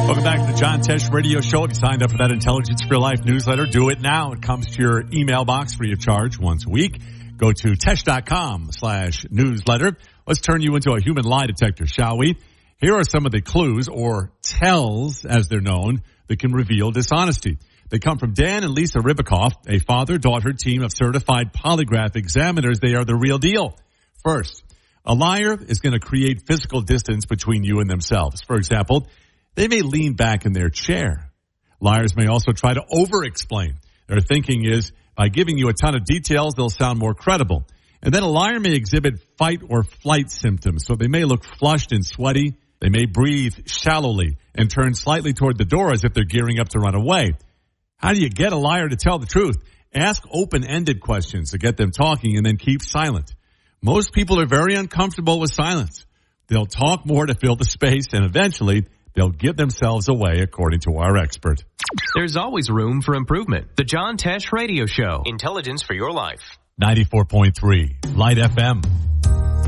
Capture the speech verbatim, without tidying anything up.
Welcome back to the John Tesh Radio Show. If you signed up for that Intelligence for Your Life newsletter, do it now. It comes to your email box free of charge once a week. Go to tesh.com slash newsletter. Let's turn you into a human lie detector, shall we? Here are some of the clues, or tells, as they're known, that can reveal dishonesty. They come from Dan and Lisa Ribicoff, a father-daughter team of certified polygraph examiners. They are the real deal. First, a liar is going to create physical distance between you and themselves. For example, they may lean back in their chair. Liars may also try to over-explain. Their thinking is, by giving you a ton of details, they'll sound more credible. And then a liar may exhibit fight or flight symptoms. So they may look flushed and sweaty. They may breathe shallowly and turn slightly toward the door as if they're gearing up to run away. How do you get a liar to tell the truth? Ask open-ended questions to get them talking and then keep silent. Most people are very uncomfortable with silence. They'll talk more to fill the space, and eventually they'll give themselves away, according to our expert. There's always room for improvement. The John Tesh Radio Show. Intelligence for your life. ninety-four point three Light F M.